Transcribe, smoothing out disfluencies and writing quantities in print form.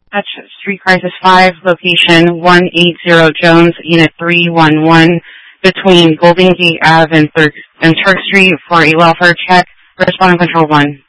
That's Street Crisis 5, location 180 Jones, Unit 311, between Golden Gate Ave and Turk Street for a welfare check. Responding Control 1.